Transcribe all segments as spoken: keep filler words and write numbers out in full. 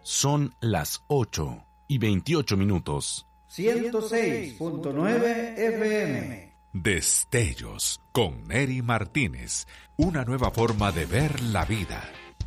Son las ocho y veintiocho minutos. ciento seis punto nueve F M. Destellos con Neri Martínez. Una nueva forma de ver la vida.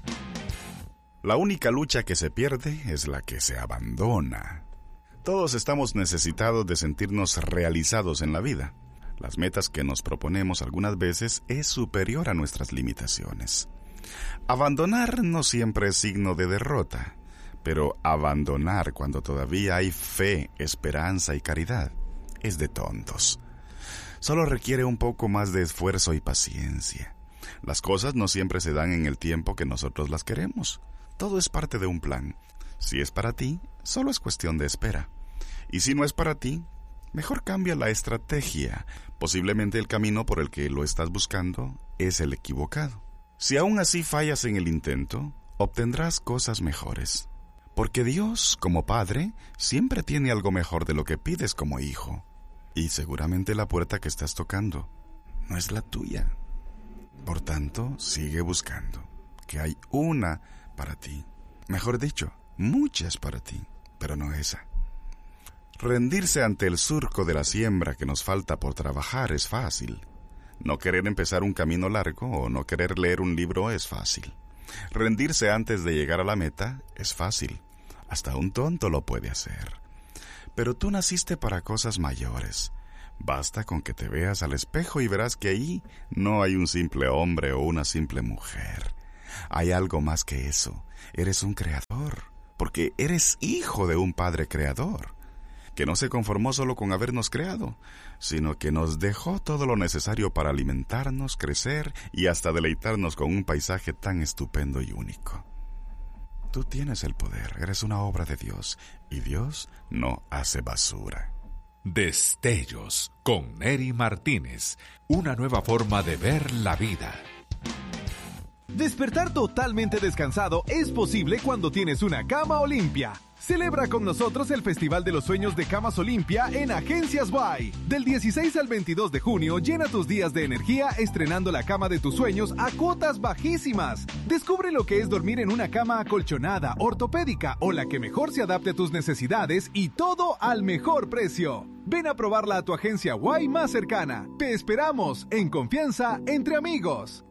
La única lucha que se pierde es la que se abandona. Todos estamos necesitados de sentirnos realizados en la vida. Las metas que nos proponemos algunas veces es superior a nuestras limitaciones. Abandonar no siempre es signo de derrota, pero abandonar cuando todavía hay fe, esperanza y caridad es de tontos. Solo requiere un poco más de esfuerzo y paciencia. Las cosas no siempre se dan en el tiempo que nosotros las queremos. Todo es parte de un plan. Si es para ti, solo es cuestión de espera. Y si no es para ti, mejor cambia la estrategia. Posiblemente el camino por el que lo estás buscando es el equivocado. Si aún así fallas en el intento, obtendrás cosas mejores. Porque Dios, como Padre, siempre tiene algo mejor de lo que pides como hijo. Y seguramente la puerta que estás tocando no es la tuya. Por tanto, sigue buscando, que hay una para ti. Mejor dicho, muchas para ti, pero no esa. Rendirse ante el surco de la siembra que nos falta por trabajar es fácil. No querer empezar un camino largo o no querer leer un libro es fácil. Rendirse antes de llegar a la meta es fácil. Hasta un tonto lo puede hacer. Pero tú naciste para cosas mayores. Basta con que te veas al espejo y verás que ahí no hay un simple hombre o una simple mujer. Hay algo más que eso. Eres un creador, porque eres hijo de un Padre creador, que no se conformó solo con habernos creado, sino que nos dejó todo lo necesario para alimentarnos, crecer y hasta deleitarnos con un paisaje tan estupendo y único. Tú tienes el poder, eres una obra de Dios, y Dios no hace basura. Destellos con Neri Martínez. Una nueva forma de ver la vida. Despertar totalmente descansado es posible cuando tienes una cama Olimpia. Celebra con nosotros el Festival de los Sueños de Camas Olimpia en Agencias Guay. Del dieciséis al veintidós de junio, llena tus días de energía estrenando la cama de tus sueños a cuotas bajísimas. Descubre lo que es dormir en una cama acolchonada, ortopédica o la que mejor se adapte a tus necesidades y todo al mejor precio. Ven a probarla a tu agencia Guay más cercana. Te esperamos en confianza entre amigos.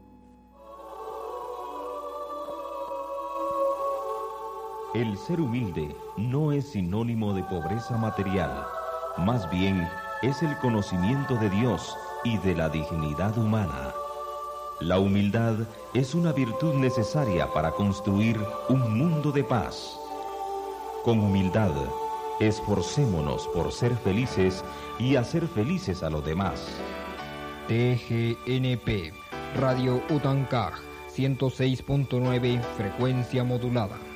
El ser humilde no es sinónimo de pobreza material, más bien es el conocimiento de Dios y de la dignidad humana. La humildad es una virtud necesaria para construir un mundo de paz. Con humildad, esforcémonos por ser felices y hacer felices a los demás. T G N P, Radio Utancaj, ciento seis punto nueve, frecuencia modulada.